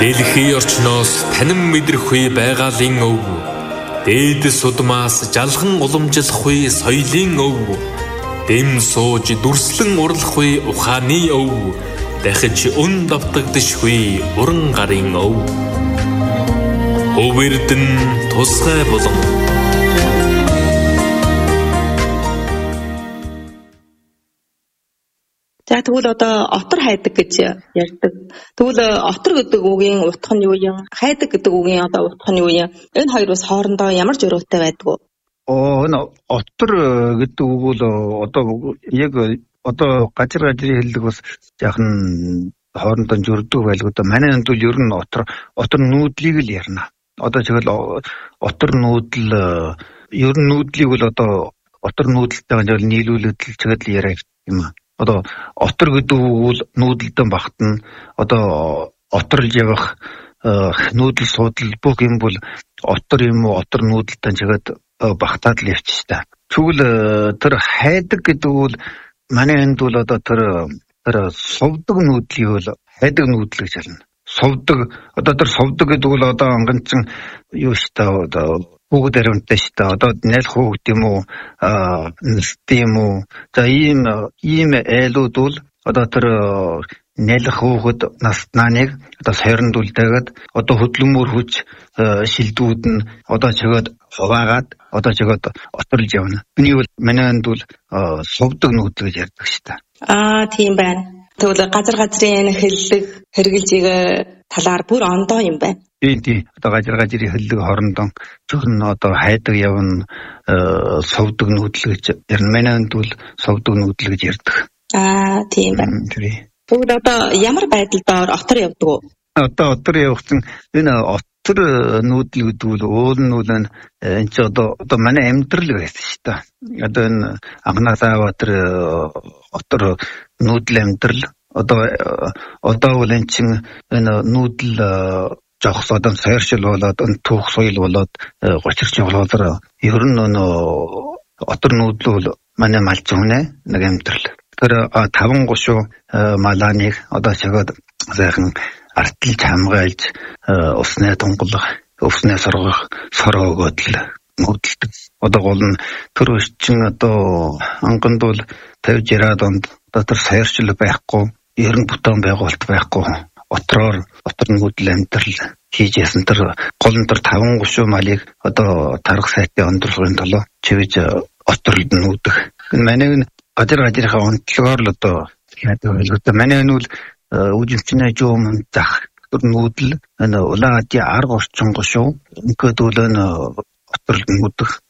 Дэлхийн орчноос танин мэдрэхгүй байгалийн өв. Дээдэс удмаас жалхан уламжлахгүй соёлын өв. Дэм сууж дүрслэн урлахгүй ухааны өв. Дахиж өн давтагдшгүй уран гарын өв. Өвөрдөн тусгай болон За тэгвэл одоо отор хайдаг гэж ярьдаг. Тэгвэл отор гэдэг үгийн утга нь юу юм? Хайдаг гэдэг үгийн одоо утга нь юу юм? Энэ хоёр бас хоорондоо ямар зориулттай байдаг вэ? Энэ отор гэдэг үг бол одоо яг одоо газар газрын хэллэг бас яахан хоорондоо зөрдөг байлгүй да. Манай энд бол ер нь отор нүүдлийг л ярина. Одоо тэгэл отор нүүдэл ер нь нүүдлийг бол одоо отор нүүдэлтэйгээ нийлүүлээд л тэгэл яриа юм аа. Одоо отор гэдэг үг бол нүүдэлдэн багтана. Одоо оторлж явах нүүдэл суудал бүх юм бол отор юм уу отор нүүдэлтэн чигээд багтаад л явчих та. Тэгвэл тэр хайдаг гэдэг бол манай энд бол одоо тэр совдог нүүдлийг бол хайдаг нүүдэл гэж хэлнэ. Совдог одоо тэр совдог гэдэг бол одоо анганцсан юу ш та одоо бүгд аримтай ш та одоо найл хөөгд юм уу нэст юм уу за ийм айлууд бол одоо тэр нэлэх хөөгд наснаныг одоо сойрондуулдаг одоо хөдлөмөр хүч шилдүүд нь одоо чигээд хуваагаад одоо чигээд оторлж явна. Миний бол манай энд бол совдог нүүдэл гэж ярьдаг ш та. Тийм байна. Тэгвэл газар газрын хэллэг хэрэгжилжийг талаар бүр ондоо юм байна. Тийм. Одоо газар газрын хэллэг хоорондоо зөвхөн одоо хайдаг явна совдог нүүдэл гэж ярина. Манай энд бол совдог нүүдэл гэж ярьдаг. Тийм байна. Тэгвэл одоо ямар байдлаар отор явдаг вэ? Одоо отор явсан энэ отор нүүдэл гэдэг бол уул нь бол энэ ч одоо манай амьдрал байсан ш та. Одоо энэ анхнаасаа тэр отор нүүдэл амьдрал одоо бол энэ чин энэ нүүдэл жоохс одоо сойршил болоод энэ түүх соёл болоод гочирч явуулаар ер нь отор нүүдэл бол манай малчуунэ нэг амьдрал. Тэр 5 гушуу малааныг одоо чигээд сайхан артилж хамгаалж усны тунгалах, усны соргох, сороо өгөөд л нүүдэлдэг. Одоо гол нь тэр өччин одоо анганд бол 50-60-аад онд одоо тэр сойршил байхгүй, ер нь бутан байгуулалт байхгүй. Отор нүүдэл амьдрал хийж ясан тэр гол нь тэр 5 гушуу малыг одоо тарах сайтын онцлогын төлөө чивэж оторлд нүүдэх. Манай газар газрынхаа онцлогоор л одоо яадаг байлгүй. Манай энэ бол үжимчнээ жуум зах тэр нүүдэл энэ улаадын арга орчин гушуу ингээд бол энэ оторлд нүүдэх.